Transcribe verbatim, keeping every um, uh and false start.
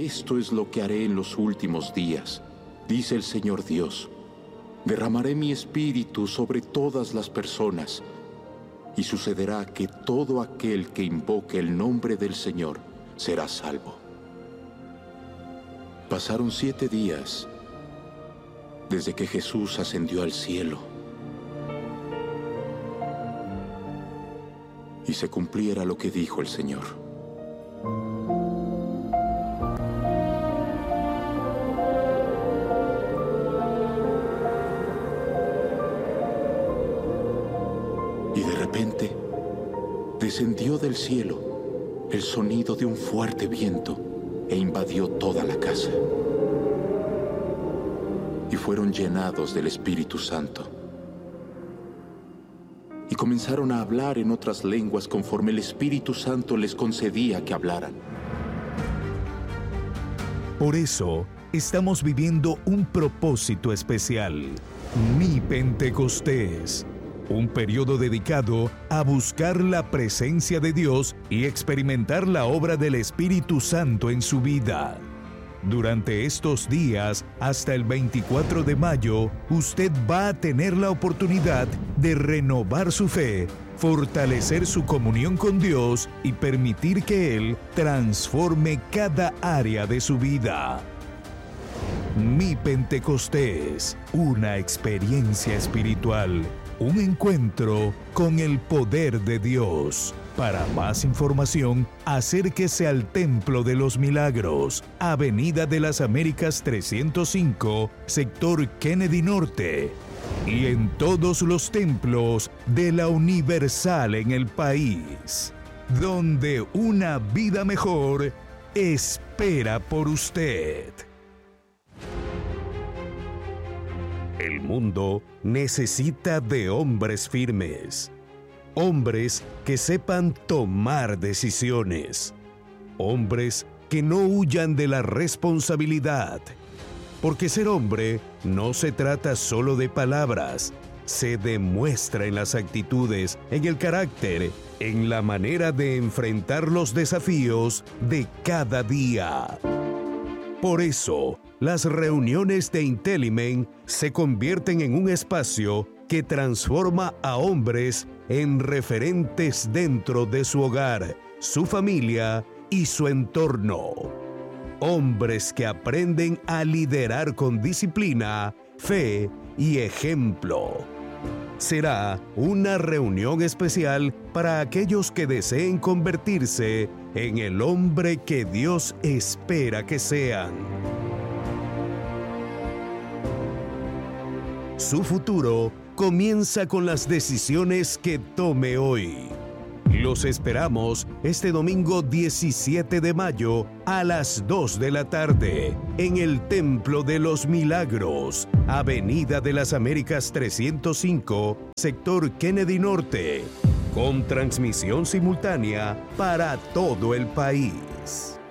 porque esto es lo que haré en los últimos días, dice el Señor Dios. Derramaré mi espíritu sobre todas las personas, y sucederá que todo aquel que invoque el nombre del Señor será salvo. Pasaron siete días desde que Jesús ascendió al cielo, y se cumpliera lo que dijo el Señor. Y de repente descendió del cielo el sonido de un fuerte viento e invadió toda la casa. Y fueron llenados del Espíritu Santo. Y comenzaron a hablar en otras lenguas conforme el Espíritu Santo les concedía que hablaran. Por eso, estamos viviendo un propósito especial, Mi Pentecostés. Un periodo dedicado a buscar la presencia de Dios y experimentar la obra del Espíritu Santo en su vida. Durante estos días, hasta el veinticuatro de mayo, usted va a tener la oportunidad de renovar su fe, fortalecer su comunión con Dios y permitir que Él transforme cada área de su vida. Mi Pentecostés, una experiencia espiritual. Un encuentro con el poder de Dios. Para más información, acérquese al Templo de los Milagros, Avenida de las Américas trescientos cinco, sector Kennedy Norte, y en todos los templos de la Universal en el país, donde una vida mejor espera por usted. El mundo necesita de hombres firmes, hombres que sepan tomar decisiones, hombres que no huyan de la responsabilidad, porque ser hombre no se trata solo de palabras, se demuestra en las actitudes, en el carácter, en la manera de enfrentar los desafíos de cada día. Por eso, las reuniones de Intelimen se convierten en un espacio que transforma a hombres en referentes dentro de su hogar, su familia y su entorno. Hombres que aprenden a liderar con disciplina, fe y ejemplo. Será una reunión especial para aquellos que deseen convertirse en el hombre que Dios espera que sean. Su futuro comienza con las decisiones que tome hoy. Los esperamos este domingo diecisiete de mayo a las dos de la tarde en el Templo de los Milagros, Avenida de las Américas trescientos cinco, sector Kennedy Norte, con transmisión simultánea para todo el país.